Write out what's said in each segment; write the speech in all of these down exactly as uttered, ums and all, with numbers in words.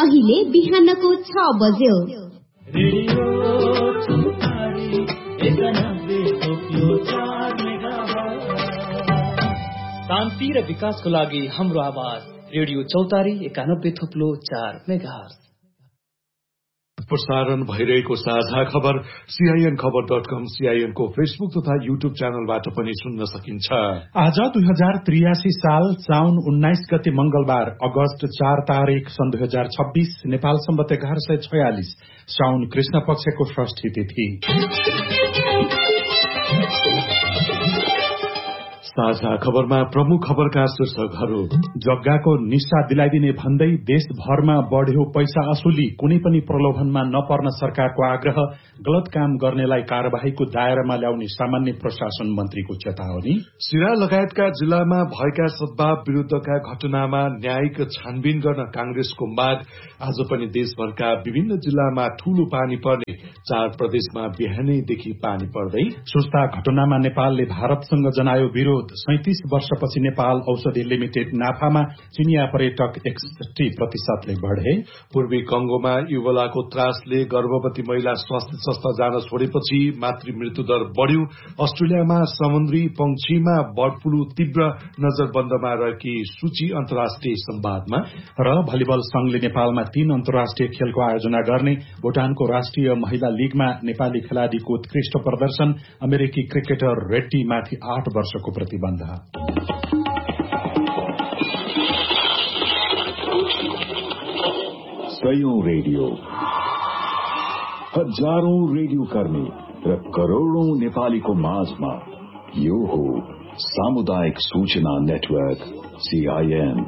अहिले बिहानको छ बज्यो। शान्ति र विकासको लागि हाम्रो आवाज रेडियो चौतारी एकानब्बे थुप्लो चार मेगाहर्ज। प्रसारण भइरहेको साझा खबर सीआईएन खबर डट कम सीआईएन को फेसबुक तथा युट्युब च्यानलबाट पनि सुन्न सकिन्छ। आज दुई हजार त्रियासी साल साउन उन्नाइस गते मंगलबार अगस्त चार तारिक सन् दुई हजार छब्बीस नेपाल सम्बत एघार सय छयालिस साउन कृष्ण पक्षको षष्ठी तिथि। साझा खबरमा प्रमुख खबरका शीर्षकहरू। जग्गाको निस्सा दिलाइदिने भन्दै देशभरमा बढ्यो पैसा असुली, कुनै पनि प्रलोभनमा नपर्न सरकारको आग्रह, गलत काम गर्नेलाई कार्यवाहीको दायरामा ल्याउने सामान्य प्रशासन मन्त्रीको चेतावनी। सिरा लगायतका जिल्लामा भएका सद्भाव विरूद्धका घटनामा न्यायिक छानबिन गर्न कांग्रेसको माग। आज पनि देशभरका विभिन्न जिल्लामा ठूलो पानी पर्ने, चार प्रदेशमा बिहानैदेखि पानी पर्दै। सुस्ता घटनामा नेपालले भारतसँग जनायो विरोध। सैंतीस वर्षपछि नेपाल औषधि लिमिटेड नाफामा चिनिया पर्यटक एकसठी प्रतिशतले बढ़े। पूर्वी कंगोमा इबोलाको त्रासले गर्भवती महिला स्वास्थ्य संस्था जान छोडेपछि मातृ मृत्यु दर बढ़्यो। अस्ट्रेलियामा समुद्री पंक्षीमा बर्ड फ्लू तीव्र नजरबन्दमा रहेकी सूची अन्तर्राष्ट्रिय संवादमा। र भलिबल संघले नेपालमा तीन अन्तर्राष्ट्रिय खेलको आयोजना गर्ने। भूटानको राष्ट्रिय महिला लीगमा नेपाली खेलाड़ीको उत्कृष्ट प्रदर्शन। अमेरिकी क्रिकेटर रेड्डी माथि आठ वर्षको प्रतिबन्ध। सयौं रेडियो, हजारौं रेडियो कर्मी र करोड़ौं नेपालीको माझमा यो हो सामुदायिक सूचना नेटवर्क सीआईएन।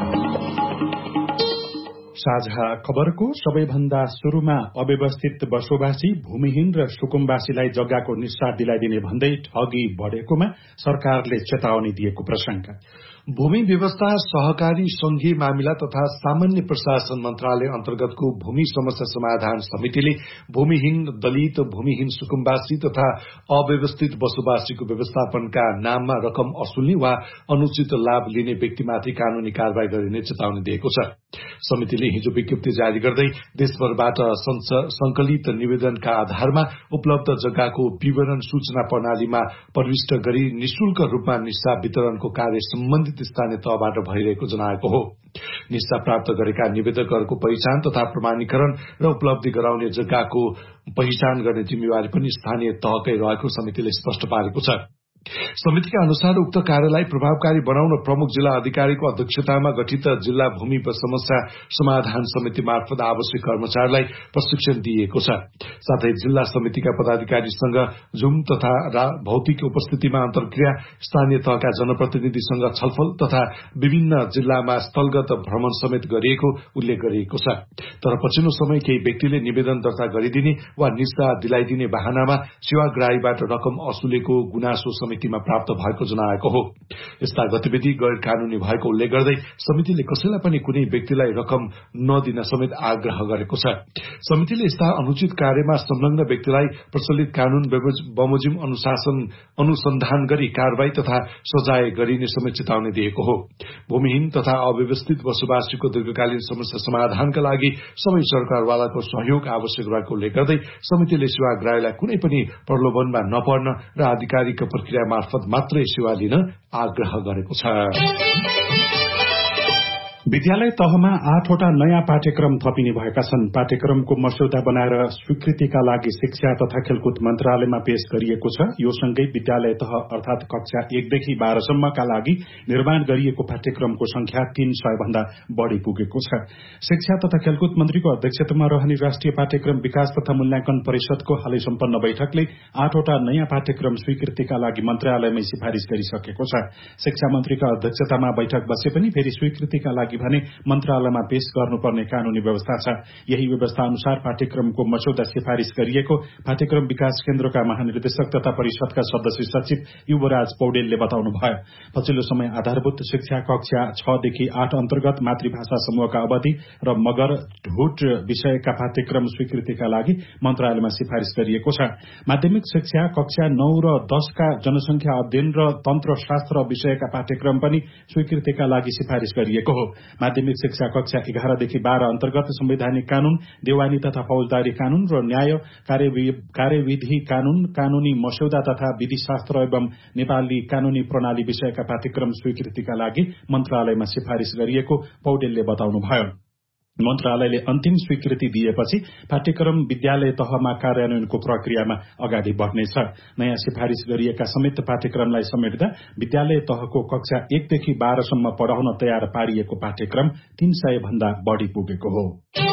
साझा खबरको सबैभन्दा शुरूमा अव्यवस्थित बसोबासी, भूमिहीन र सुकुम्बासीलाई जग्गाको निस्सा दिलाइदिने भन्दै ठगी बढ़ेकोमा सरकारले चेतावनी दिएको प्रसंग। भूमि व्यवस्था, सहकारी संघीय मामिला तथा सामान्य प्रशासन मन्त्रालय अन्तर्गतको भूमि समस्या समाधान समितिले भूमिहीन, दलित, भूमिहीन सुकुम्बासी तथा अव्यवस्थित बसोबासीको व्यवस्थापनका नाममा रकम असुल्ने वा अनुचित लाभ लिने व्यक्तिमाथि कानूनी कार्यवाही गरिने चेतावनी दिएको छ। समितिले हिजो विज्ञप्ति जारी गर्दै देशभरबाट संकलित निवेदनका आधारमा उपलब्ध जग्गाको विवरण सूचना प्रणालीमा प्रविष्ट गरी निशुल्क रूपमा निस्सा वितरणको कार्य सम्बन्धित स्थानीय तहबाट भइरहेको जनाएको हो। निस्सा प्राप्त गरेका निवेदकहरूको पहिचान तथा प्रमाणीकरण र उपलब्धि गराउने जग्गाको पहिचान गर्ने जिम्मेवारी पनि स्थानीय तहकै रहेको समितिले स्पष्ट पारेको छ। समितिका अनुसार उक्त कार्यलाई प्रभावकारी बनाउन प्रमुख जिल्ला अधिकारीको अध्यक्षतामा गठित जिल्ला भूमि समस्या समाधान समिति मार्फत आवश्यक कर्मचारीलाई प्रशिक्षण दिइएको छ। साथै जिल्ला समितिका पदाधिकारीसँग जुम तथा भौतिक उपस्थितिमा अन्तर्क्रिया, स्थानीय तहका जनप्रतिनिधिसँग छलफल तथा विभिन्न जिल्लामा स्थलगत भ्रमण समेत गरिएको उल्लेख गरिएको छ। तर पछिल्लो समय केही व्यक्तिले निवेदन दर्ता गरिदिने वा निस्सा दिलाइदिने बहानामा सेवाग्राहीबाट रकम असुलेको गुनासो समितिमा प्राप्त भएको जनाएको हो। यस्ता गतिविधि गैर कानूनी भएको उल्लेख गर्दै समितिले कसैलाई पनि कुनै व्यक्तिलाई रकम नदिन समेत आग्रह गरेको छ। समितिले यस्ता अनुचित कार्यमा संलग्न व्यक्तिलाई प्रचलित कानून बमोजिम अनुशासन अनुसन्धान गरी कार्यवाही तथा सजाय गरिने समेत चेतावनी दिएको हो। भूमिहीन तथा अव्यवस्थित बसोबासीको दीर्घकालीन समस्या समाधानका लागि सबै सरकारवालाको सहयोग आवश्यक रहेको उल्लेख गर्दै समितिले सेवाग्राहीलाई कुनै पनि प्रलोभनमा नपर्न र आधिकारिक प्रक्रिया मार्फत मात्रै सेवा लिन आग्रह गरेको छ। विद्यालय तहमा आठवटा नयाँ पाठ्यक्रम थपिने भएका छन्। पाठ्यक्रमको मस्यौदा बनाएर स्वीकृतिका लागि शिक्षा तथा खेलकुद मन्त्रालयमा पेश गरिएको छ। यो सँगै विद्यालय तह अर्थात कक्षा एकदेखि बाह्रसम्मका लागि निर्माण गरिएको पाठ्यक्रमको संख्या तीन सय भन्दा बढ़ी पुगेको छ। शिक्षा तथा खेलकुद मन्त्रीको अध्यक्षतामा रहने राष्ट्रिय पाठ्यक्रम विकास तथा मूल्याङ्कन परिषदको हालै सम्पन्न बैठकले आठवटा नयाँ पाठ्यक्रम स्वीकृतिका लागि मन्त्रालयमै सिफारिश गरिसकेको छ। शिक्षा मन्त्रीका अध्यक्षतामा बैठक बसे पनि फेरि स्वीकृतिका लागि भने मन्त्रालयमा पेश गर्नुपर्ने कानूनी व्यवस्था छ। यही व्यवस्था अनुसार पाठ्यक्रमको मस्यौदा सिफारिश गरिएको पाठ्यक्रम विकास केन्द्रका महानिर्देशक तथा परिषदका सदस्य सचिव युवराज पौडेलले बताउनुभयो। पछिल्लो समय आधारभूत शिक्षा कक्षा छ देखि आठ अन्तर्गत मातृभाषा समूहका अवधि र मगर ढुट विषयका पाठ्यक्रम स्वीकृतिका लागि मन्त्रालयमा सिफारिश गरिएको छ। माध्यमिक शिक्षा कक्षा नौ र दशका जनसंख्या अध्ययन र तन्त्र शास्त्र विषयका पाठ्यक्रम पनि स्वीकृतिका लागि सिफारिश गरिएको हो। माध्यमिक शिक्षा कक्षा एघारदेखि बाह्र अन्तर्गत संवैधानिक कानून, देवानी तथा फौजदारी कानून र न्याय कार्यविधि कानून, कानूनी मस्यौदा तथा विधिशास्त्र एवं नेपाली कानूनी प्रणाली विषयका पाठ्यक्रम स्वीकृतिका लागि मन्त्रालयमा सिफारिश गरिएको पौडेलले बताउनुभयो। मन्त्रालयले अन्तिम स्वीकृति दिएपछि पाठ्यक्रम विद्यालय तहमा कार्यान्वयनको प्रक्रियामा अगाडि बढ्नेछ। नयाँ सिफारिश गरिएका समेत पाठ्यक्रमलाई समेट्दा विद्यालय तहको कक्षा एकदेखि बाह्रसम्म पढाउन तयार पारिएको पाठ्यक्रम तीन सय भन्दा बढ़ी पुगेको हो।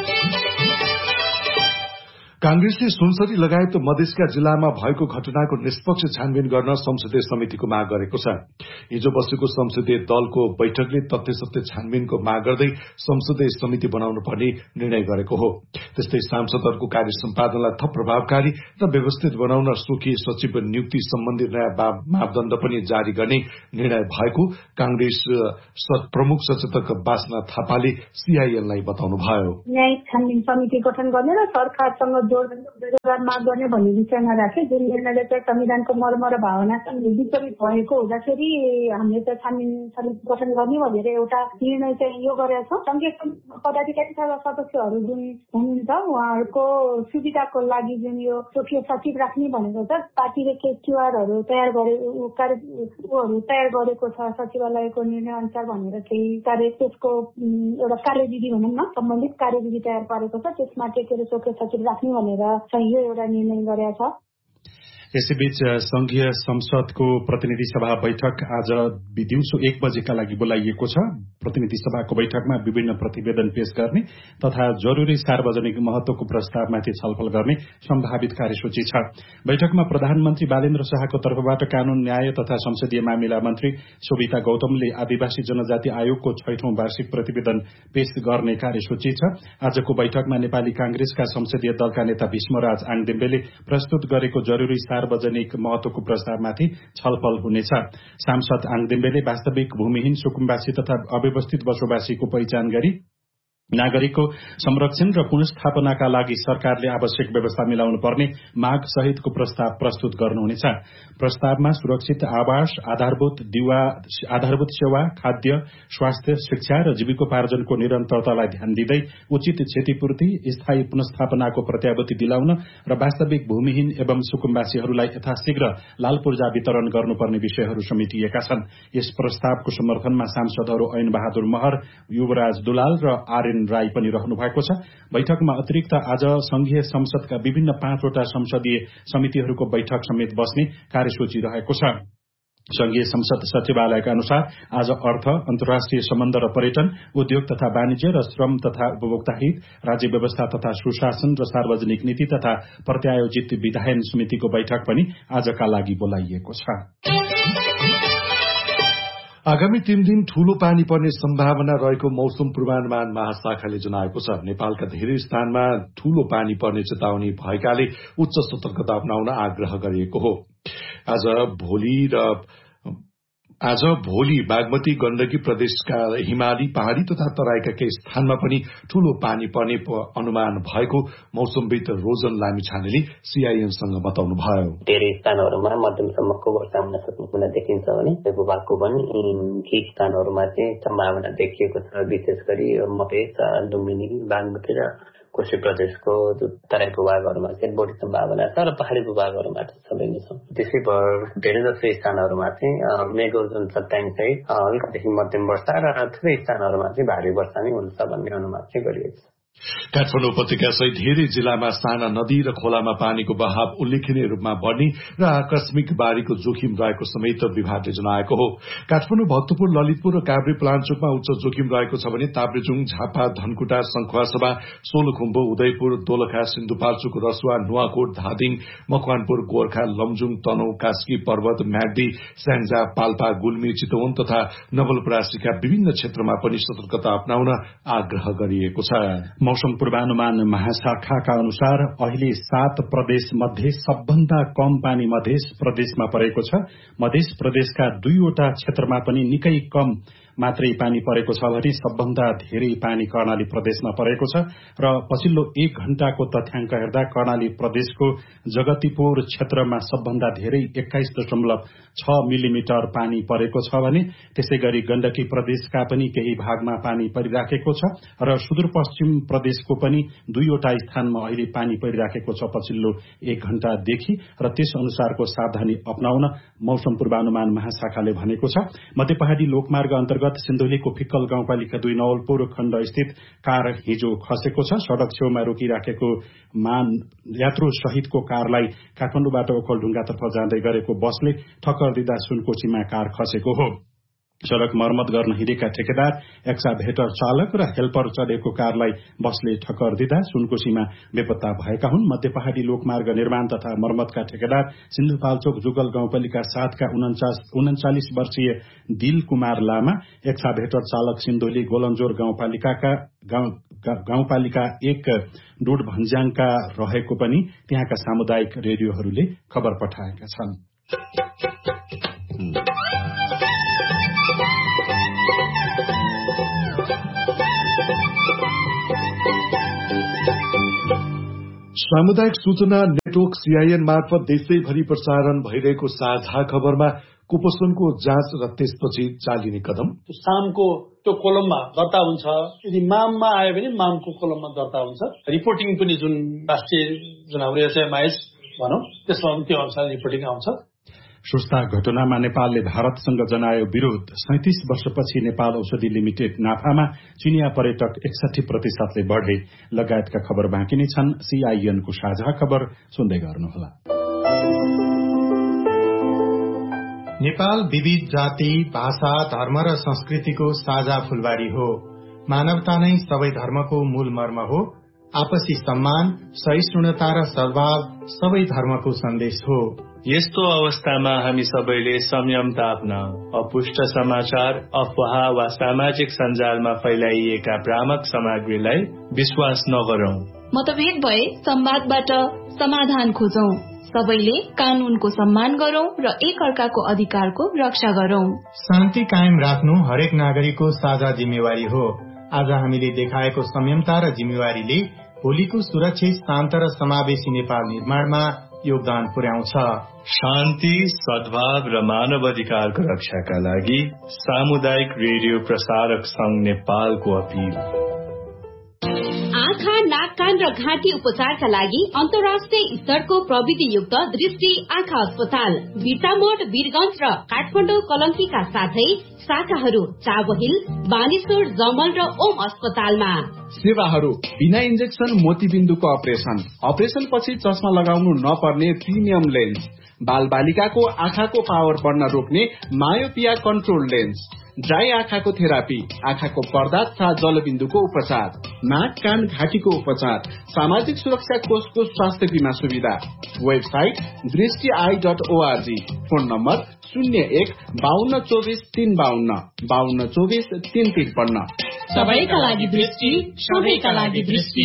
कांग्रेसले सुनसरी लगायत मधेसका जिल्लामा भएको घटनाको निष्पक्ष छानबिन गर्न संसदीय समितिको माग गरेको छ। हिजो बसेको संसदीय दलको बैठकले तथ्य सत्य छानबिनको माग गर्दै संसदीय समिति बनाउनु पर्ने निर्णय गरेको हो। त्यस्तै सांसदहरूको कार्य सम्पादनलाई थप प्रभावकारी र व्यवस्थित बनाउन स्वकीय सचिव नियुक्ति सम्बन्धी नयाँ मापदण्ड पनि जारी गर्ने निर्णय भएको कांग्रेस प्रमुख सचेतक बासना थापाले सीआईएनलाई बताउनुभयो। न्यायिक छानबिन समिति गठन गर्ने र सरकारसँग जोडदार माग गर्ने भन्ने विषयमा राखे, जुन निर्णयले चाहिँ संविधानको मर्म र भावनासँग विपरीत भएको हुँदाखेरि हामीले चाहिँ छानबिन समिति गठन गर्ने भनेर एउटा निर्णय चाहिँ यो गरेका छौँ। संघीय पदाधिकारी तथा सदस्यहरू जुन हुनुहुन्छ उहाँहरूको सुविधाको लागि जुन यो स्वकीय सचिव राख्ने भनेको छ, पार्टीले के क्यूआरहरू तयार गरे कार्यहरू तयार गरेको छ सचिवालयको निर्णय अनुसार भनेर केही कार्य त्यसको एउटा कार्यविधि भनौँ न सम्बन्धित कार्यविधि तयार पारेको छ। त्यसमा टेकेर स्वकीय सचिव राख्ने भनेर चाहिँ यो एउटा निर्णय गरेका छ। यसैबीच संघीय संसदको प्रतिनिधि सभा बैठक आज दिउँसो एक बजेका लागि बोलाइएको छ। प्रतिनिधि सभाको बैठकमा विभिन्न प्रतिवेदन पेश गर्ने तथा जरूरी सार्वजनिक महत्वको प्रस्तावमाथि छलफल गर्ने सम्भावित कार्यसूची छ। बैठकमा प्रधानमन्त्री बालेन्द्र शाहको तर्फबाट कानून, न्याय तथा संसदीय मामिला मन्त्री शोभिता गौतमले आदिवासी जनजाति आयोगको छैठौं वार्षिक प्रतिवेदन पेश गर्ने कार्यसूची छ। आजको बैठकमा नेपाली कांग्रेसका संसदीय दलका नेता भीष्मराज आङदेम्बेले प्रस्तुत गरेको जरूरी सार्वजनिक महत्वको प्रस्तावमाथि छलफल हुनेछ। सांसद आङदेम्बेले वास्तविक भूमिहीन सुकुम्बासी तथा अव्यवस्थित बसोबासीको पहिचान गरी नागरिकको संरक्षण र पुनर्स्थापनाका लागि सरकारले आवश्यक व्यवस्था मिलाउनु पर्ने माग सहितको प्रस्ताव प्रस्तुत गर्नुहुनेछ। प्रस्तावमा सुरक्षित आवास, आधारभूत दिवा आधारभूत सेवा, खाद्य, स्वास्थ्य, शिक्षा र जीविकोपार्जनको निरन्तरतालाई ध्यान दिँदै उचित क्षतिपूर्ति, स्थायी पुनर्स्थापनाको प्रत्याभूति दिलाउन र वास्तविक भूमिहीन एवं सुकुम्बासीहरूलाई यथाशीघ्र लाल पूर्जा वितरण गर्नुपर्ने विषयहरू समेटिएका छन्। यस प्रस्तावको समर्थनमा सांसदहरू ऐन बहादुर महर, युवराज दुलाल र आर्यन राई पनि रहनु भएको छ। बैठकमा अतिरिक्त आज संघीय संसदका विभिन्न पाँचवटा संसदीय समितिहरूको बैठक समेत बस्ने कार्यसूची रहेको छ। संघीय संसद सचिवालयका अनुसार आज अर्थ, अन्तर्राष्ट्रिय सम्बन्ध र पर्यटन, उद्योग तथा वाणिज्य र श्रम तथा उपभोक्ता हित, राज्य व्यवस्था तथा सुशासन र सार्वजनिक नीति तथा प्रत्यायोजित विधायन समितिको बैठक पनि आजका लागि बोलाइएको छ। आगामी तीन दिन ठूलो पानी पर्ने सम्भावना रहेको मौसम पूर्वानुमान महाशाखाले जनाएको छ। नेपालका धेरै स्थानमा ठूलो पानी पर्ने चेतावनी भएकाले उच्च सतर्कता अपनाउन आग्रह गरिएको हो। आज भोलि र आज भोलि बागमती, गण्डकी प्रदेशका हिमाली, पहाड़ी तथा तराईका केही स्थानमा पनि ठूलो पानी पर्ने अनुमान भएको मौसमविद रोजन लामिछानेले सीआईएनसँग बताउनुभयो। धेरै स्थानहरूमा मध्यमसम्मको वर्षा हुन सक्ने कुरा देखिन्छ भने भूभागको पनि केही स्थानहरूमा चाहिँ सम्भावना देखिएको छ। विशेष गरी मधेस, लुम्बिनी, बागमती र कोशी प्रदेशको तराई भूभागहरूमा चाहिँ बढी सम्भावना छ र पहाड़ी भूभागहरूमा सबै नै छ। त्यसै भएर धेरै जसो स्थानहरूमा चाहिँ मेघोजन चट्याङसहित अलिकति मध्यम वर्षा र थुप्रै स्थानहरूमा चाहिँ भारी वर्षा नै हुन्छ भन्ने अनुमान चाहिँ गरिएको छ। काठमाडौँ उपत्यका सहित धेरै जिल्लामा साना नदी र खोलामा पानीको बहाव उल्लेखनीय रूपमा बढ्ने र आकस्मिक बाढीको जोखिम रहेको समेत विभागले जनाएको हो। काठमाडौँ, भक्तपुर, ललितपुर र काभ्रे प्लाञ्चोकमा उच्च जोखिम रहेको छ भने ताप्लेजुङ, झापा, धनकुटा, सङ्खुवासभा, सोलुखुम्बु, उदयपुर, दोलखा, सिन्धुपाल्चोक, रसुवा, नुवाकोट, धादिङ, मकवानपुर, गोर्खा, लमजुङ, तनहुँ, कास्की, पर्वत, म्याग्दी, स्याङ्जा, पाल्पा, गुल्मी, चितवन तथा नवलपरासीका विभिन्न क्षेत्रमा पनि सतर्कता अपनाउन आग्रह गरिएको छ। मौसम पूर्वानुमान महाशाखाका अनुसार अहिले सात प्रदेश मध्ये सबभन्दा कम पानी मध्य प्रदेशमा परेको छ। मध्य प्रदेशका दुईवटा क्षेत्रमा पनि निकै कम मात्रै पानी परेको छ भने सबभन्दा धेरै पानी कर्णाली प्रदेशमा परेको छ र पछिल्लो एक घण्टाको तथ्याङ्क हेर्दा कर्णाली प्रदेशको जगतीपुर क्षेत्रमा सबभन्दा धेरै एक्काइस दशमलव छ मिलिमिटर पानी परेको छ भने त्यसै गरी गण्डकी प्रदेशका पनि केही भागमा पानी परिराखेको छ र सुदूरपश्चिम प्रदेशको पनि दुईवटा स्थानमा अहिले पानी परिराखेको छ पछिल्लो एक घण्टादेखि र त्यस अनुसारको सावधानी अपनाउन मौसम पूर्वानुमान महाशाखाले भनेको छ। मध्य पहाड़ी लोकमार्ग अन्तर्गत सिन्धुलीको फिक्कल गाउँपालिका दुई नवलपुर खण्ड स्थित कार हिजो खसेको छ। सड़क छेउमा रोकिराखेको मान यात्रु सहितको कारलाई काठमाडौँबाट ओखलढुङ्गातर्फ जाँदै गरेको बसले ठक्कर दिँदा सुनकोशीमा कार खसेको हो। सड़क मर्मत गर्न हिँडेका ठेकेदार एक्साभेटर चालक र हेल्पर चढेको कारलाई बसले ठक्कर दिँदा सुनकोशीमा बेपत्ता भएका हुन्। मध्य पहाड़ी लोकमार्ग निर्माण तथा मर्मतका ठेकेदार सिन्धुपाल्चोक जुगल गाउँपालिका सातका उन्चालिस वर्षीय दिल कुमार लामा, एक्साभेटर चालक सिन्धुली गोलन्जोर गाउँपालिकाका गाउँपालिका एक डोड भन्ज्याङका रहेको पनि त्यहाँका सामुदायिक रेडियोहरूले खबर पठाएका छन्। सामुदायिक सूचना नेटवर्क सीआईएन मार्फत देशैभरि प्रसारण भइरहेको साझा खबरमा कुपोषणको जाँच र त्यसपछि चालिने कदम। सामको त्यो कोलममा दर्ता हुन्छ, यदि माममा आयो भने मामको कोलममा दर्ता हुन्छ। रिपोर्टिङ पनि जुन राष्ट्रिय जुन हाम्रो एसएमआइएस भनौं त्यसमा त्यो अनुसार रिपोर्टिङ आउँछ। सुस्ता घटनामा नेपालले भारतसँग जनायो विरोध। सैंतीस वर्षपछि नेपाल औषधि लिमिटेड नाफामा चिनिया पर्यटक एकसठी प्रतिशतले बढ़े लगायतका खबर बाँकी नै छन्। सीआईएनको साझा खबर सुन्दै गर्नुहोला। नेपाल विविध जाति, भाषा, धर्म र संस्कृतिको साझा फूलबारी हो। मानवता नै सबै धर्मको मूल मर्म हो। आपसी सम्मान, सहिष्णुता र सद्भाव सबै धर्मको सन्देश हो। यस्तो अवस्थामा हामी सबैले संयमता अपनाऊ। अपुष्ट समाचार, अफवाह वा सामाजिक सञ्जालमा फैलाइएका भ्रामक सामग्रीलाई विश्वास नगरौं। मतभेद भए संवादबाट समाधान खोजौं। सबैले कानूनको सम्मान गरौं र एक अर्काको अधिकारको रक्षा गरौं। शान्ति कायम राख्नु हरेक नागरिकको साझा जिम्मेवारी हो। आज हामीले देखाएको संयमता र जिम्मेवारीले भोलिको सुरक्षित, शान्त र समावेशी नेपाल निर्माणमा योगदान पुर्याउँछ। शान्ति, सद्भाव र मानव अधिकारको रक्षाका लागि सामुदायिक रेडियो प्रसारक संघ नेपालको अपील। आँखा, नाक, कान र घाँटी उपचारका लागि अन्तर्राष्ट्रिय स्तरको प्रविधियुक्त दृष्टि आँखा अस्पताल बिर्तामोड, वीरगंज र काठमाडौँ कलङ्कीका साथै शाखाहरू चाबहिल, बानेश्वर, जमल र ओम अस्पतालमा। सेवाहरू बिना इन्जेक्सन मोतीबिन्दुको अपरेसन, अपरेसन पछि चस्मा लगाउनु नपर्ने प्रिमियम लेन्स, बाल बालिकाको आँखाको पावर बढ्न रोक्ने मायोपिया कन्ट्रोल लेन्स, ड्राई आँखाको थेरापी, आँखाको पर्दा तथा जलबिन्दुको उपचार, नाक, कान, घाँटीको उपचार, सामाजिक सुरक्षा कोषको स्वास्थ्य बीमा सुविधा। वेबसाइट दृष्टि I dot ORG. Phone number शून्य एक बाहन्न चौबिस तीन बाहन्न बाहन्न चौबिस तीन त्रिपन्न। सबैका लागि दृष्टि, सबैका लागि दृष्टि।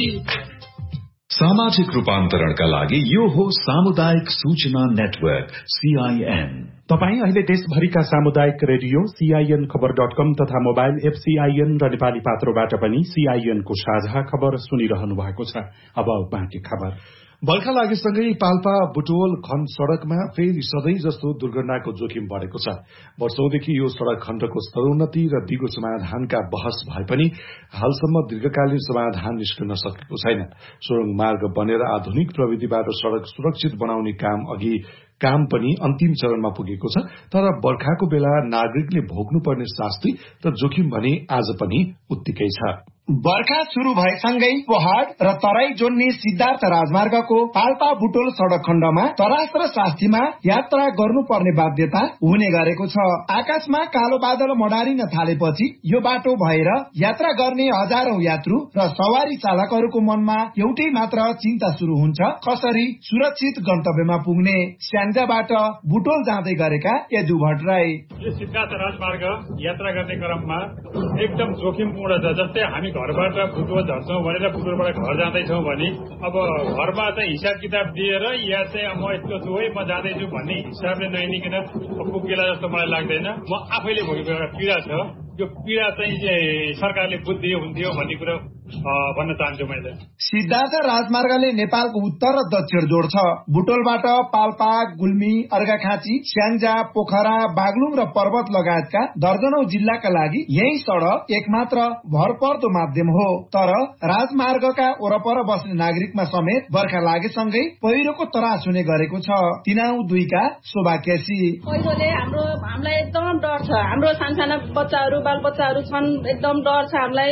सामाजिक रूपान्तरणका लागि यो हो सामुदायिक सूचना नेटवर्क सीआईएन। तपाई अहिले देशभरिका सामुदायिक रेडियो सीआईएन खबर डट कम तथा मोबाइल एप सीआईएन र नेपाली पात्रोबाट पनि सीआईएनको साझा खबर सुनिरहनु भएको छ। अब बाँकी खबर। बर्खा लागेसँगै पाल्पा बुटवल खण्ड सड़कमा फेरि सधैँ जस्तो दुर्घटनाको जोखिम बढ़ेको छ। वर्षौंदेखि यो सड़क खण्डको स्तरोन्नति र दिगो समाधानका बहस भए पनि हालसम्म दीर्घकालीन समाधान निस्कन सकेको छैन। सुरुङ मार्ग बनेर आधुनिक प्रविधिबाट सड़क सुरक्षित बनाउने काम अघि काम पनि अन्तिम चरणमा पुगेको छ। तर बर्खाको बेला नागरिकले भोग्नुपर्ने शास्ति र जोखिम भने आज पनि उत्तिकै छ। बर्खा शुरू भएसँगै पहाड़ र तराई जोड्ने सिद्धार्थ राजमार्गको पाल्पा बुटोल सड़क खण्डमा तरास र शास्तिमा यात्रा गर्नुपर्ने बाध्यता हुने गरेको छ। आकाशमा कालो बादल मडारिन थालेपछि यो बाटो भएर यात्रा गर्ने हजारौं यात्रु र सवारी चालकहरूको मनमा एउटै मात्र चिन्ता शुरू हुन्छ, कसरी सुरक्षित गन्तव्यमा पुग्ने। स्याङ्जाबाट बुटोल जाँदै गरेका यदु भट्टराई। यो सिद्धार्थ राजमार्ग यात्रा गर्ने क्रममा एकदम जोखिमपूर्ण छ। जस्तै हामी घरबाट बुटोल झर्छौं भनेर बुटोलबाट घर जाँदैछौँ भने अब घरमा चाहिँ हिसाब किताब दिएर या चाहिँ म यस्तो छु है म जाँदैछु भन्ने हिसाबले नहिँडिकन पुगेला जस्तो मलाई लाग्दैन। म आफैले भोगेको एउटा पीडा छ। यो पीडा चाहिँ सरकारले बुझिदियो हुन्थ्यो भन्ने कुरा भन्न चाहन्छु मैले। सिद्धार्थ राजमार्गले नेपालको उत्तर र दक्षिण जोड्छ। बुटोलबाट पाल्पा, गुल्मी, अर्घाखाँची, स्याङ्जा, पोखरा, बागलुङ र पर्वत लगायतका दर्जनौ जिल्लाका लागि यही सड़क एकमात्र भरपर्दो माध्यम हो। तर राजमार्गका वरपर बस्ने नागरिकमा समेत बर्खा लागेसँगै पहिरोको त्रास हुने गरेको छ। तिनाउ दुईका शोभा केसी। पहिरोले हाम्रो हामीलाई एकदम डर छ। हाम्रो सानसाना बच्चाहरू बाल बच्चाहरू छन्, एकदम डर छ हामीलाई।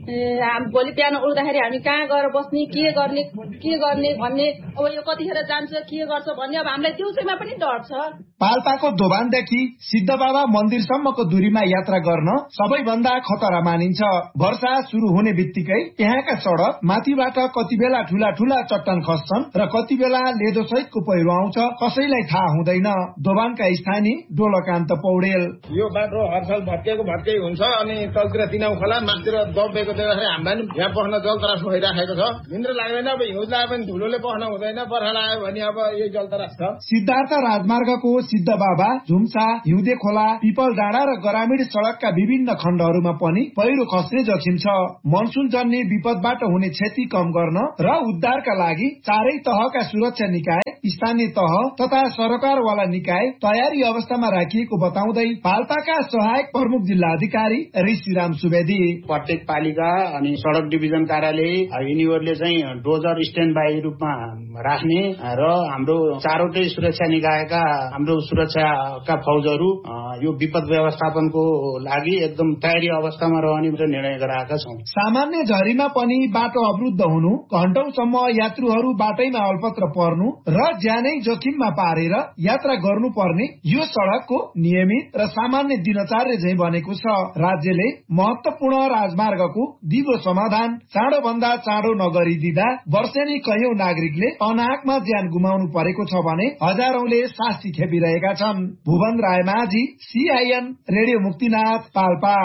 भोलि बिहान उठ्दाखेरि हामी कहाँ गएर बस्ने, के गर्ने के गर्ने भन्ने, अब यो कतिखेर जान्छ के गर्छ भन्ने अब हामीलाई दिउँसैमा पनि डर छ। पाल्पाको दोभानदेखि सिद्ध बाबा मन्दिरसम्मको दूरीमा यात्रा गर्न सबैभन्दा खतरा मानिन्छ। वर्षा शुरू हुने बित्तिकै यहाँका सड़क माथिबाट कति बेला ठूला ठूला चट्टान खस्छन् र कति बेला लेदो सहितको पहिरो आउँछ, कसैलाई थाहा हुँदैन। दोभानका स्थानीय डोलकान्त पौडेल। यो बाटो हरसाल भत्किएको भत्कै हुन्छ अनि तलतिर तिनाउ खोला माथितिर दबेको देख्दाखेरि हामीलाई पनि यहाँ पस्न जल तरास भइराखेको छ। निन्द्रा लाग्दैन, अब हिउँद लागे पनि धुलोले पस्न हुँदैन, बर्खा लाग्यो भने अब यो जल तरास छ। सिद्धार्थ राजमार्गको सिद्ध बाबा, झुम्सा, हिउँदे खोला, पिपल डाँडा र ग्रामीण सड़कका विभिन्न खण्डहरूमा पनि पहिरो खस्ने जोखिम छ। मनसुन जन्य विपदबाट हुने क्षति कम गर्न र उद्धारका लागि चारै तहका सुरक्षा निकाय, स्थानीय तह तथा सरकारवाला निकाय तयारी अवस्थामा राखिएको बताउँदै पाल्पाका सहायक प्रमुख जिल्ला अधिकारी ऋषिराम सुवेदी। प्रत्येक पालिका अनि सड़क डिभिजन कार्यालय यिनीहरूले चाहिँ डोजर स्ट्यान्ड बाई रूपमा राख्ने र हाम्रो चारवटै सुरक्षा निकायका हाम्रो सुरक्षाका फौजहरू यो विपद व्यवस्थापनको लागि एकदम तयारी अवस्थामा रहने निर्णय गराएका छौं। सामान्य झरीमा पनि बाटो अवरुद्ध हुनु, घण्टौसम्म यात्रुहरू बाटैमा अल्पत्र पर्नु र ज्यानै जोखिममा पारेर यात्रा गर्नुपर्ने यो सड़कको नियमित र सामान्य दिनचर्या झैं बनेको छ। राज्यले महत्वपूर्ण राजमार्गको दिगो समाधान चाँडो भन्दा चाँडो नगरिदिँदा वर्षेनी कैयौं नागरिकले अनाहकमा ज्यान गुमाउनु परेको छ भने हजारौंले शास्ति खेपिरहेका छन्। Bhuwan Raimajhi, CIN radio Muktinath, Palpa.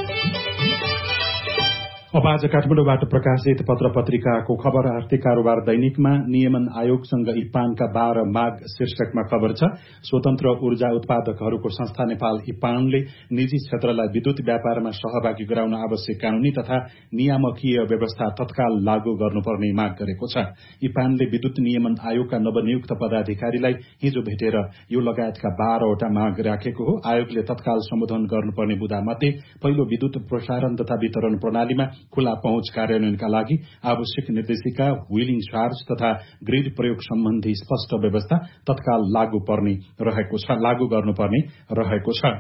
अब आज काठमाडौँबाट प्रकाशित पत्र पत्रिकाको खबर आर्थिक कारोबार दैनिकमा नियमन आयोगसँग इपानका बाह्र माग शीर्षकमा खबर छ। स्वतन्त्र ऊर्जा उत्पादकहरूको संस्था नेपाल इपानले निजी क्षेत्रलाई विद्युत व्यापारमा सहभागी गराउन आवश्यक कानूनी तथा नियामकीय व्यवस्था तत्काल लागू गर्नुपर्ने माग गरेको छ। इपानले विद्युत नियमन आयोगका नवनियुक्त पदाधिकारीलाई हिजो भेटेर यो लगायतका बाह्रवटा माग राखेको हो। आयोगले तत्काल सम्बोधन गर्नुपर्ने बुँदामध्ये पहिलो विद्युत प्रसारण तथा वितरण प्रणालीमा खुला पहुँच कार्यान्वयनका लागि आवश्यक निर्देशिका, व्हीलिङ चार्ज तथा ग्रिड प्रयोग सम्बन्धी स्पष्ट व्यवस्था तत्काल लागू पर्ने रहेको छ लागू गर्नुपर्ने रहेको छ।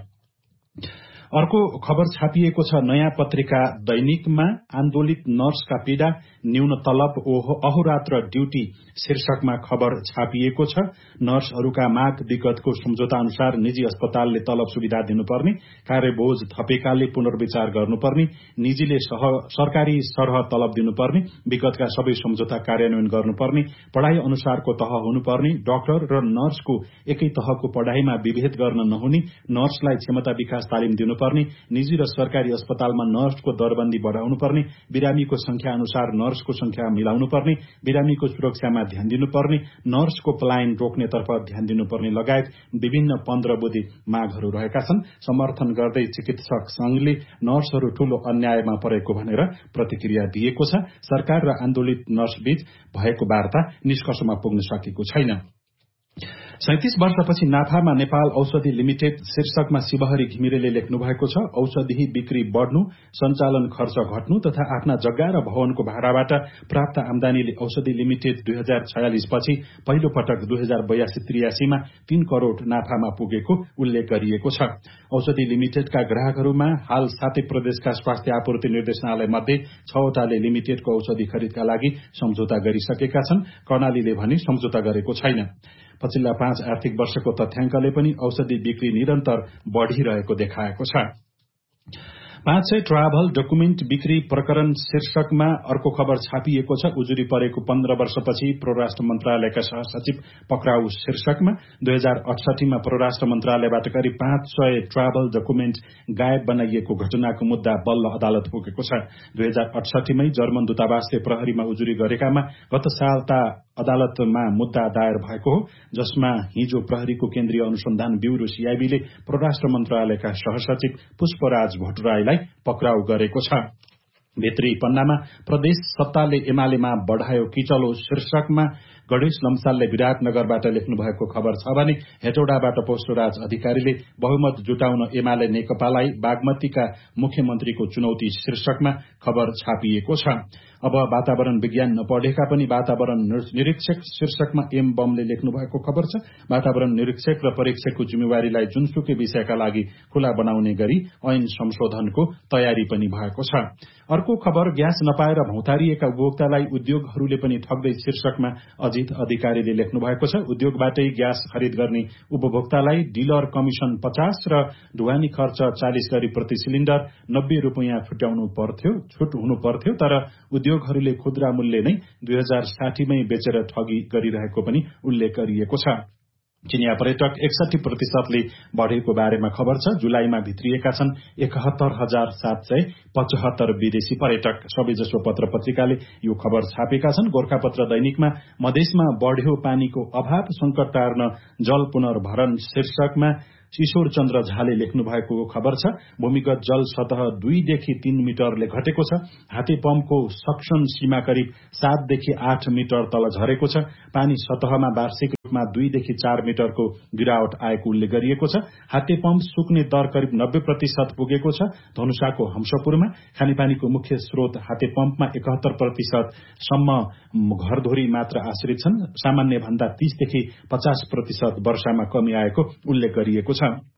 अर्को खबर छापिएको छ नयाँ पत्रिका दैनिकमा। आन्दोलित नर्सका पीड़ा, न्यून तलब, अहोरात्र ड्यूटी शीर्षकमा खबर छापिएको छ। नर्सहरूका माग विगतको सम्झौता अनुसार निजी अस्पतालले तलब सुविधा दिनुपर्ने, कार्यबोझ थपेकाले पुनर्विचार गर्नुपर्ने, निजीले सरकारी सरह तलब दिनुपर्ने, विगतका सबै सम्झौता कार्यान्वयन गर्नुपर्ने, पढ़ाई अनुसारको तह हुनुपर्ने, डाक्टर र नर्सको एकै तहको पढ़ाईमा विभेद गर्न नहुने, नर्सलाई क्षमता विकास तालिम दिनु पर्ने, निजी र सरकारी अस्पतालमा नर्सको दरबन्दी बढ़ाउनु पर्ने, बिरामीको संख्या अनुसार नर्सको संख्या मिलाउनु पर्ने, बिरामीको सुरक्षामा ध्यान दिनुपर्ने, नर्सको पलायन रोक्नेतर्फ ध्यान दिनुपर्ने लगायत विभिन्न पन्ध्र बुँदे मागहरू रहेका छन्। समर्थन गर्दै चिकित्सक संघले नर्सहरू ठूलो अन्यायमा परेको भनेर प्रतिक्रिया दिएको छ। सरकार र आन्दोलित नर्सबीच भएको वार्ता निष्कर्षमा पुग्न सकेको छैन। सैंतीस वर्षपछि नाफामा नेपाल औषधि लिमिटेड शीर्षकमा शिवहरी घिमिरेले लेख्नु भएको छ। औषधि बिक्री बढ़नु, सञ्चालन खर्च घट्नु तथा आफ्ना जग्गा र भवनको भाडाबाट प्राप्त आमदानीले औषधि लिमिटेड दुई हजार छयालिस पछि पहिलो पटक दुई हजार बयासी त्रियासीमा तीन करोड़ नाफामा पुगेको उल्लेख गरिएको छ। औषधि लिमिटेडका ग्राहकहरूमा हाल सातै प्रदेशका स्वास्थ्य आपूर्ति निर्देशनालय मध्ये छवटाले लिमिटेडको औषधि खरिदका लागि सम्झौता गरिसकेका छन्। कर्णालीले भने सम्झौता गरेको छैन। पछिल्ला पाँच आर्थिक वर्षको तथ्याङ्कले पनि औषधि बिक्री निरन्तर बढ़िरहेको देखाएको छ। पाँच सय ट्राभल डकुमेन्ट बिक्री प्रकरण शीर्षकमा अर्को खबर छापिएको छ। उजुरी परेको पन्ध्र वर्षपछि परराष्ट्र मन्त्रालयका सहसचिव पक्राउ शीर्षकमा दुई हजार अठसठीमा परराष्ट्र मन्त्रालयबाट करिब पाँच सय ट्राभल डकुमेन्ट गायब बनाइएको घटनाको मुद्दा बल्ल अदालत पुगेको छ। दुई हजार अठसठीमै जर्मन दूतावासले प्रहरीमा उजुरी गरेकामा गत सालता अदालतमा मुद्दा दायर भएको हो, जसमा हिजो प्रहरीको केन्द्रीय अनुसन्धान ब्यूरो सीआईबीले परराष्ट्र मन्त्रालयका सहसचिव पुष्पराज भट्टराईलाई पक्राउ गरेको छ। भित्री पन्नामा प्रदेश सत्ताले एमालेमा बढ़ायो किचलो शीर्षकमा गणेश लम्सालले विराटनगरबाट लेख्नु भएको खबर छ भने हेटौडाबाट पोष्टराज अधिकारीले बहुमत जुटाउन एमाले नेकपालाई बागमतीका मुख्यमन्त्रीको चुनौती शीर्षकमा खबर छापिएको छ। अब वातावरण विज्ञान नपढेका पनि वातावरण निरीक्षक शीर्षकमा एम बमले लेख्नु भएको खबर छ। वातावरण निरीक्षक र परीक्षकको जिम्मेवारीलाई जुनसुकै विषयका लागि खुला बनाउने गरी ऐन संशोधनको तयारी पनि भएको छ। अर्को खबर ग्यास नपाएर भौतारिएका उपभोक्तालाई उद्योगहरूले पनि ठग्दै शीर्षकमा अजित अधिकारीले लेख्नु भएको छ। उद्योगबाटै ग्यास खरिद गर्ने उपभोक्तालाई डिलर कमिशन पचास र ढुवानी खर्च चालिस गरी प्रति सिलिण्डर नब्बे रूपियाँ छुट्याउनु पर्थ्यो छुट हुनु पर्थ्यो तर उद्योगहरूले खुद्रा मूल्य नै दुई हजार साठीमै बेचेर ठगी गरिरहेको पनि उल्लेख गरिएको छ। चिनिया पर्यटक एकसठी प्रतिशतले बढ़ेको बारेमा खबर छ। जुलाईमा भित्रिएका छन् एकहत्तर हजार सात सय पचहत्तर विदेशी पर्यटक। सबैजसो पत्र पत्रिकाले यो खबर छापेका छन्। गोर्खापत्र दैनिकमा मधेसमा बढ़्यो पानीको अभाव, संकट टार्न जल पुनर्भरण शीर्षकमा ईश्वर चन्द्र झाले लेख्नु भएको खबर छ। भूमिगत जल सतह दुईदेखि तीन मिटरले घटेको छ। हाते पम्पको सक्सन सीमा करिब सातदेखि आठ मिटर तल झरेको छ। पानी सतहमा वार्षिक रूपमा दुईदेखि चार मिटरको गिरावट आएको उल्लेख गरिएको छ। हाते पम्प सुक्ने दर करिब नब्बे प्रतिशत पुगेको छ। धनुषाको हंसपुरमा खानेपानीको मुख्य स्रोत हाते पम्पमा एकहत्तर प्रतिशत सम्म घरधोरी मात्र आश्रित छन्। सामान्य भन्दा तीसदेखि पचास प्रतिशत वर्षामा कमी आएको उल्लेख गरिएको छ।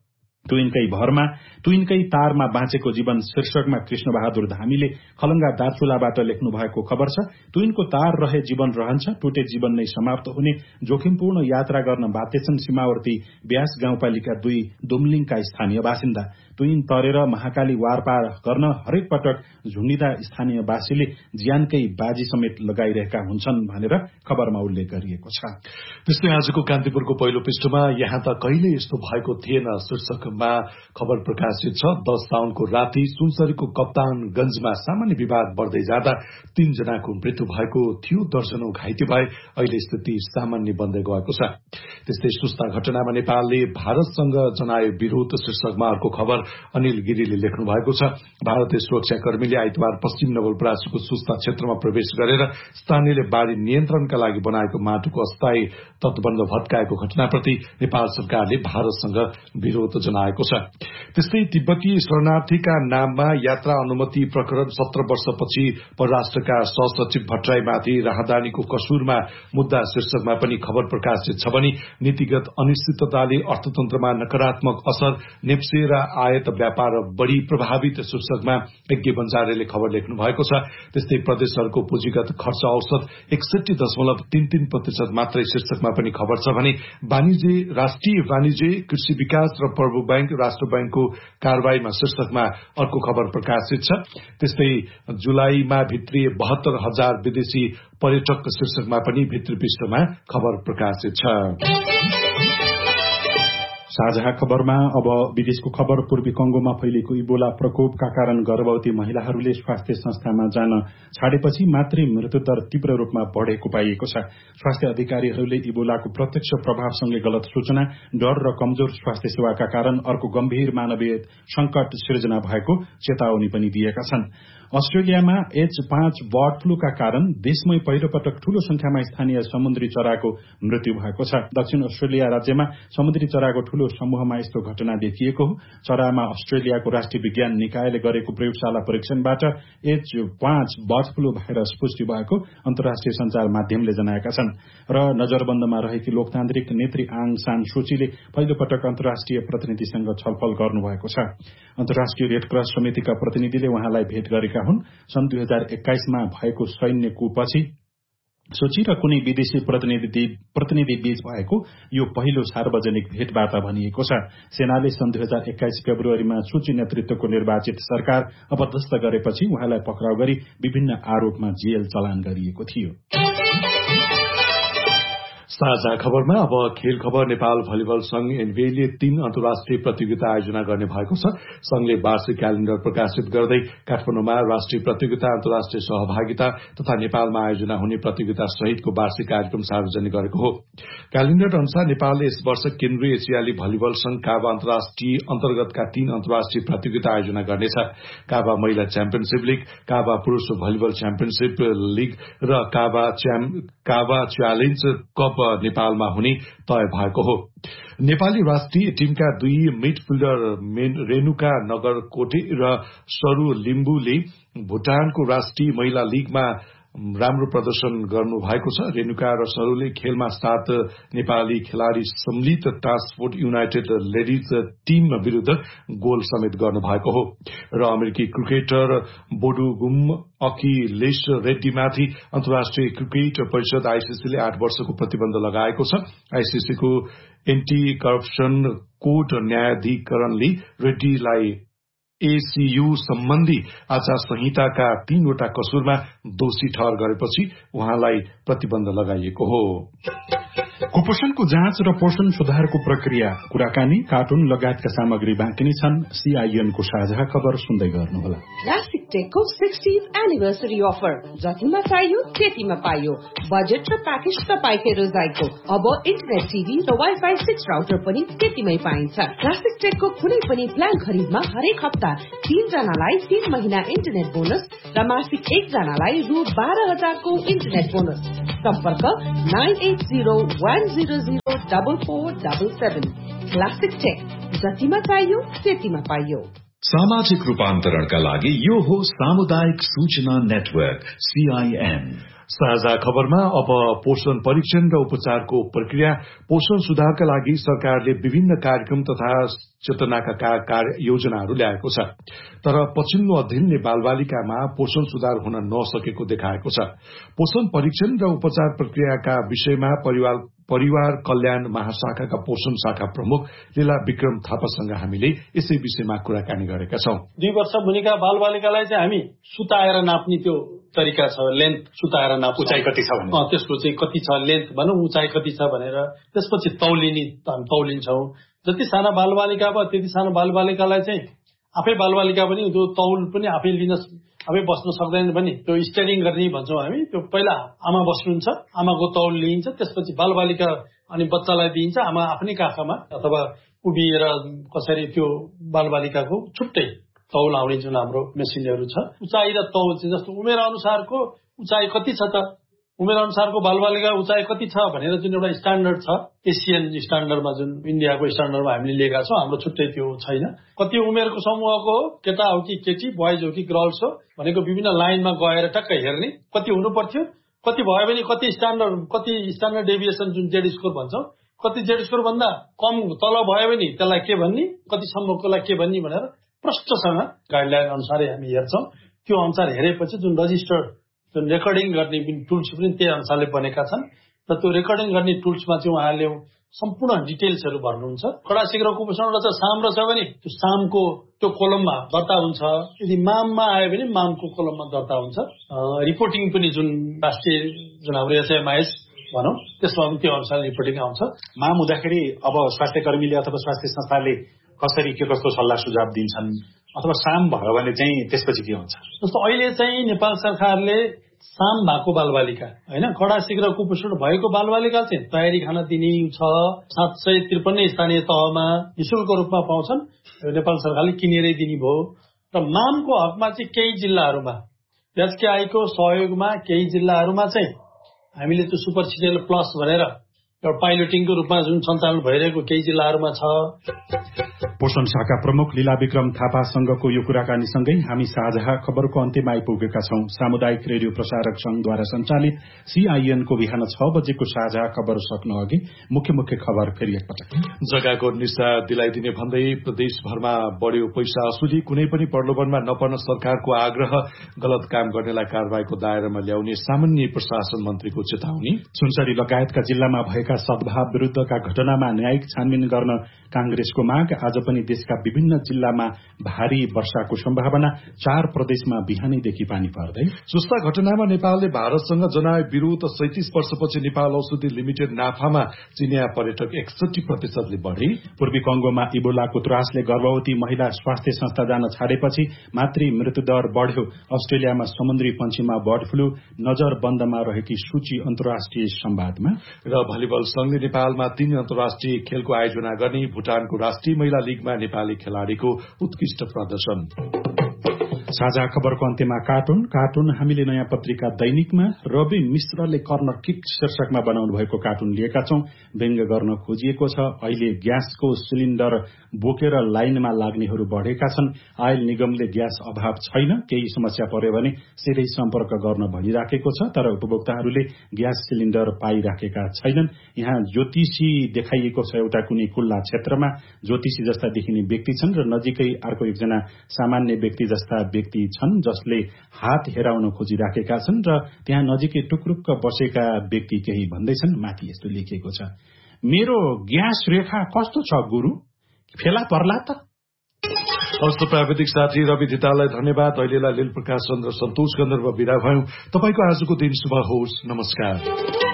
तुइनकै भरमा तुइनकै तारमा बाँचेको जीवन शीर्षकमा कृष्ण बहादुर धामीले खलंगा दार्चुलाबाट लेख्नु भएको खबर छ। तुइनको तार रहे जीवन रहन्छ, टुटे जीवन नै समाप्त हुने जोखिमपूर्ण यात्रा गर्न बाध्य छन् सीमावर्ती ब्यास गाउँपालिका दुई दुमलिङका स्थानीय बासिन्दा। तुइन तरेर महाकाली वारपार गर्न हरेक पटक झुण्डिँदा स्थानीयवासीले ज्यानकै बाजी समेत लगाइरहेका हुन्छन् भनेर खबरमा उल्लेख गरिएको छ। त्यस्तै आजको कान्तिपुरको पहिलो पृष्ठमा यहाँ त कहिले यस्तो भएको थिएन शीर्षकमा खबर प्रकाशित छ। दस साउनको राति सुनसरीको कप्तानगंजमा सामान्य विवाद बढ्दै जाँदा तीनजनाको मृत्यु भएको थियो, दर्जनौं घाइते भए। अहिले स्थिति सामान्य बन्दै गएको छ। त्यस्तै सुस्ता घटनामा नेपालले भारतसँग जनायो विरोध शीर्षकमा अर्को खबर अनिल गिरीले लेख्नु भएको छ। भारतीय सुरक्षाकर्मीले आइतबार पश्चिम नवलपरासीको सुस्ता क्षेत्रमा प्रवेश गरेर स्थानीयले बाढ़ी नियन्त्रणका लागि बनाएको माटोको अस्थायी तटबन्ध भत्काएको घटनाप्रति नेपाल सरकारले भारतसँग विरोध जनाएको छ। त्यस्तै तिब्बती शरणार्थीका नाममा यात्रा अनुमति प्रकरण सत्र वर्षपछि परराष्ट्रका सहसचिव भट्टराईमाथि राहदानीको कसुरमा मुद्दा शीर्षकमा पनि खबर प्रकाशित छ भने नीतिगत अनिश्चितताले अर्थतन्त्रमा नकारात्मक असर, नेप्से र आयात व्यापार बढ़ी प्रभावित शीर्षकमा यज्ञ बन्जारेले खबर लेख्नु भएको छ। त्यस्तै प्रदेशहरूको पुँजीगत खर्च औसत एकसठी दशमलव तीन तीन प्रतिशत मात्रै शीर्षकमा पनि खबर छ भने वाणिज्य राष्ट्रिय वाणिज्य कृषि विकास र प्रभु बैंक राष्ट्र बैंकको कारवाहीमा शीर्षकमा अर्को खबर प्रकाशित छ। त्यस्तै जुलाईमा भित्रिए बहत्तर हजार विदेशी पर्यटक शीर्षकमा पनि भित्री पृष्ठमा खबर प्रकाशित छ। साझा खबरमा अब विदेशको खबर। पूर्वी कंगोमा फैलिएको इबोला प्रकोपका कारण गर्भवती महिलाहरूले स्वास्थ्य संस्थामा जान छाडेपछि मातृ मृत्युदर तीव्र रूपमा बढ़ेको पाइएको छ। स्वास्थ्य अधिकारीहरूले इबोलाको प्रत्यक्ष प्रभावसँगै गलत सूचना, डर र कमजोर स्वास्थ्य सेवाका कारण अर्को गम्भीर मानवीय संकट सिर्जना भएको चेतावनी पनि दिएका छन्। अस्ट्रेलियामा एच पाँच बर्ड फ्लूका कारण देशमै पहिलो पटक ठूलो संख्यामा स्थानीय समुद्री चराको मृत्यु भएको छ। दक्षिण अस्ट्रेलिया राज्यमा समुद्री चराको ठूलो समूहमा यस्तो घटना देखिएको हो। चरामा अस्ट्रेलियाको राष्ट्रिय विज्ञान निकायले गरेको प्रयोगशाला परीक्षणबाट एच पाँच बर्ड फ्लू भाइरस पुष्टि भएको अन्तर्राष्ट्रिय संचार माध्यमले जनाएका छन्। र नजरबन्दमा रहेकी लोकतान्त्रिक नेत्री आङ सान सूचीले पहिलो पटक अन्तर्राष्ट्रिय प्रतिनिधिसँग छलफल गर्नुभएको छ। अन्तर्राष्ट्रिय रेड क्रस समितिका प्रतिनिधिले उहाँलाई भेट गरेका हुन्। सन् दुई हजार एक्काइसमा भएको सैन्य कुपछि सोची र कुनै विदेशी प्रतिनिधि प्रतिनिधि बीच भएको यो पहिलो सार्वजनिक भेटवार्ता भनिएको छ। सेनाले सन् दुई हजार एक्काइस फेब्रुअरीमा सूची नेतृत्वको निर्वाचित सरकार अपदस्थ गरेपछि उहाँलाई पक्राउ गरी विभिन्न आरोपमा जेल चलान गरिएको थियो। साझा खबरमा अब खेल खबर। नेपाल भलिबल संघ एनबीएले तीन अन्तर्राष्ट्रिय प्रतियोगिता आयोजना गर्ने भएको छ। संघले वार्षिक क्यालेण्डर प्रकाशित गर्दै काठमाडौँमा राष्ट्रिय प्रतियोगिता, अन्तर्राष्ट्रिय सहभागिता तथा नेपालमा आयोजना हुने प्रतियोगिता सहितको वार्षिक कार्यक्रम सार्वजनिक गरेको हो। क्यालेण्डर अनुसार नेपालले यस वर्ष केन्द्रीय एसियाली भलिबल संघ काबा अन्तर्राष्ट्रिय अन्तर्गतका तीन अन्तर्राष्ट्रिय प्रतियोगिता आयोजना गर्नेछ। काबा महिला च्याम्पियनशीप लीग, काबा पुरूष भलिबल च्याम्पियनशीप लीग र काबा काबा च्यालेन्ज कप नेपालमा हुने तय भएको हो। नेपाली राष्ट्रिय टीमका दुई मिडफिल्डर रेणुका नगरकोटे र सरू लिम्बुले भूटानको राष्ट्रिय महिला लीगमा राम्रो प्रदर्शन गर्नु भएको छ। रेणुका र सरूले खेलमा सात नेपाली खेलाड़ी सम्मिलित ट्रान्सपोर्ट युनाइटेड लेडिज टीम विरूद्ध गोल समेत गर्नु भएको हो। र अमेरिकी क्रिकेटर बोडुगुम अखिलेश रेड्डीमाथि अन्तर्राष्ट्रिय क्रिकेट परिषद आईसीसीले आठ वर्षको प्रतिबन्ध लगाएको छ। आईसीसीको एन्टी करप्सन कोड न्यायाधिकरणले रेड्डीलाई एसीयू सम्बन्धी आचार संहिताका तीनवटा कसुरमा दोषी ठहर गरेपछि उहाँलाई प्रतिबन्ध लगाइएको हो। कुपोषणको जाँच र पोषण सुधारको प्रक्रिया, कुराकानी, कार्टुन लगायतका सामग्री बाँकी छन्। सीआईएनको साझा खबर सुन्दै गर्नुहोला। क्लासिक टेकको सिक्सटीथ एनिभर्सरी अफर, जतिमा चाहियो त्यतिमा पाइयो। बजेट र प्याकेज तपाईकै रोजाइको। अब इन्टरनेट टिभी र वाइफाई सिक्स राउटर पनि त्यतिमै पाइन्छ। क्लासिक टेकको कुनै पनि प्लान खरिदमा हरेक हप्ता तीन जनालाई तीन महिना इन्टरनेट बोनस र मासिक एक जनालाई रु बाह्र हजारको इन्टरनेट बोनस। सम्पर्क nine at zero one zero zero double four double seven. Classic take, जतिमा चाहियो त्यतिमा पाइयो। सामाजिक रूपान्तरणका लागि यो हो सामुदायिक सूचना नेटवर्क सीआईएन। साझा खबरमा अब पोषण परीक्षण र उपचारको प्रक्रिया। पोषण सुधारका लागि सरकारले विभिन्न कार्यक्रम तथा चेतनाका कार्य योजनाहरू ल्याएको छ। तर पछिल्लो अध्ययनले बालबालिकामा पोषण सुधार हुन नसकेको देखाएको छ। पोषण परीक्षण र उपचार प्रक्रियाका विषयमा परिवार परिवार कल्याण महाशाखाका पोषण शाखा प्रमुख लीला विक्रम थापासँग हामीले यसै विषयमा कुराकानी गरेका छौं। दुई वर्ष मुनिका बालबालिकालाई चाहिँ हामी सुताएर नाप्ने त्यो तरिका छ, लेन्थ सुताएर नाप, उचाइ कति छ भने त्यसको चाहिँ कति छ लेन्थ भनौँ, उचाइ कति छ भनेर त्यसपछि तौलिने हामी तौलिन्छौँ। जति साना बालबालिका भयो त्यति सानो बालबालिकालाई चाहिँ आफै बालबालिका पनि त्यो तौल पनि आफै लिन आफै बस्न सक्दैन भने त्यो स्टेरिङ गर्ने भन्छौँ हामी। त्यो पहिला आमा बस्नुहुन्छ, आमाको तौल लिइन्छ, त्यसपछि बालबालिका अनि बच्चालाई दिइन्छ आमा आफ्नै काखमा अथवा उभिएर कसरी त्यो बालबालिकाको छुट्टै तौल आउने जुन हाम्रो मेसिनहरू छ। उचाइ र तौल चाहिँ जस्तो उमेर अनुसारको उचाइ कति छ त, उमेर अनुसारको बालबालिका उचाइ कति छ भनेर जुन एउटा स्ट्यान्डर्ड छ, एसियन स्ट्यान्डर्डमा जुन इन्डियाको स्ट्यान्डर्डमा हामीले लिएका छौँ, हाम्रो छुट्टै त्यो छैन। कति उमेरको समूहको हो, केटा हो कि केटी, बोइज हो कि गर्ल्स हो भनेको विभिन्न लाइनमा गएर टक्कै हेर्ने कति हुनु पर्थ्यो, कति भयो भने कति स्ट्यान्डर्ड कति स्ट्यान्डर्ड डेभिएसन जुन जेड स्कोर भन्छौँ, कति जेड स्कोर भन्दा कम तल भयो भने त्यसलाई के भन्ने, कतिसम्मकोलाई के भन्ने भनेर प्रष्टसँग गाइडलाइन अनुसारै हामी हेर्छौँ। त्यो अनुसार हेरेपछि जुन रजिस्टर्ड जुन रेकर्डिङ गर्ने टुल्स पनि त्यही अनुसारले बनेका छन् र त्यो रेकर्डिङ गर्ने टुल्समा चाहिँ उहाँले सम्पूर्ण डिटेल्सहरू भर्नुहुन्छ। कडा शीघ्र कुपोषण र साम रहेछ भने त्यो सामको त्यो कोलममा दर्ता हुन्छ, यदि माममा आयो भने मामको कोलममा दर्ता हुन्छ। रिपोर्टिङ पनि जुन राष्ट्रिय जुन हाम्रो एसएमआइएस भनौँ त्यसमा पनि त्यो अनुसार रिपोर्टिङ आउँछ। माम हुँदाखेरि अब स्वास्थ्य कर्मीले अथवा स्वास्थ्य संस्थाले कसरी के कस्तो सल्लाह सुझाव दिन्छन्, अथवा साम भयो भने चाहिँ त्यसपछि के हुन्छ? जस्तो अहिले चाहिँ नेपाल सरकारले साम भएको बालबालिका होइन, कडा शीघ्र कुपोषण भएको बालबालिका चाहिँ तयारी खाना दिने छ। सात सय त्रिपन्न स्थानीय तहमा निःशुल्क रूपमा पाउँछन्, नेपाल सरकारले किनेरै दिने भयो। र मामको हकमा चाहिँ केही जिल्लाहरूमा एचकेआईको सहयोगमा केही जिल्लाहरूमा चाहिँ हामीले त्यो सुपर सिडिएल प्लस भनेर एउटा पाइलटिङको रूपमा जुन सञ्चालन भइरहेको केही जिल्लाहरूमा छ। पोषण शाखा प्रमुख लीला विक्रम थापासँगको यो कुराकानीसँगै हामी साझा खबरको अन्त्यमा आइपुगेका छौं। सामुदायिक रेडियो प्रसारक संघद्वारा सञ्चालित सीआईएन को बिहान छ बजेको साझा खबर सक्न अघि मुख्य मुख्य खबर फेरि एकपटक। जग्गाको निशा दिलाइदिने भन्दै प्रदेशभरमा बढ्यो पैसा असुली, कुनै पनि प्रलोभनमा नपर्न सरकारको आग्रह, गलत काम गर्नेलाई कारबाहीको दायरामा ल्याउने सामान्य प्रशासन मन्त्रीको चेतावनी। सुनसरी लगायतका जिल्लामा भएका सद्भाव विरूद्धका घटनामा न्यायिक छानबिन गर्न कांग्रेसको माग। आज पनि देशका विभिन्न जिल्लामा भारी वर्षाको सम्भावना, चार प्रदेशमा बिहानैदेखि पानी पर्दै। सुस्ता घटनामा नेपालले भारतसँग जनाए विरोध। सैंतीस वर्षपछि नेपाल औषधि लिमिटेड नाफामा चिनिया पर्यटक एकसठी प्रतिशतले बढ़े। पूर्वी कंगोमा इबोलाको त्रासले गर्भवती महिला स्वास्थ्य संस्था जान छाडेपछि मातृ मृत्युदर बढ़्यो। अस्ट्रेलियामा समुद्री पंक्षीमा बर्ड फ्लू, नजर बन्दमा रहेकी सूची अन्तर्राष्ट्रिय संवादमा। र भलिबल संघले नेपालमा तीन अन्तर्राष्ट्रिय खेलको आयोजना गर्ने। भूटानको राष्ट्रिय महिला लीगमा नेपाली खेलाड़ीको उत्कृष्ट प्रदर्शन। साझा खबरको अन्त्यमा कार्टुन कार्टुन हामीले नयाँ पत्रिका दैनिकमा रवि मिश्रले कर्नर किक शीर्षकमा बनाउनु भएको कार्टुन लिएका छौं। व्यङ्ग्य गर्न खोजिएको छ। अहिले ग्यासको सिलिण्डर बोकेर लाइनमा लाग्नेहरू बढ़ेका छन्। आयल निगमले ग्यास अभाव छैन, केही समस्या पर्यो भने सिधै सम्पर्क गर्न भनिराखेको छ, तर उपभोक्ताहरूले ग्यास सिलिण्डर पाइराखेका छैनन्। यहाँ ज्योतिषी देखाइएको छ। एउटा कुनै खुल्ला क्षेत्रमा ज्योतिषी जस्ता देखिने व्यक्ति छन् र नजिकै अर्को एकजना सामान्य व्यक्ति जस्ता व्यक्ति छन् जसले हात हेराउन खोजिराखेका छन् र त्यहाँ नजिकै टुक्रुक्क बसेका व्यक्ति केही भन्दैछन्। माथि यस्तो लेखिएको छ, मेरो ग्यास रेखा कस्तो छ गुरु, फेला पर्ला त। हस्त प्राविधिक साथी रवि धिताललाई धन्यवाद। अहिलेलाई लील प्रकाश चन्द्र सन्तोष गन्धर्व विदा भयौं। तपाईको आजको दिन शुभ होस्। नमस्कार।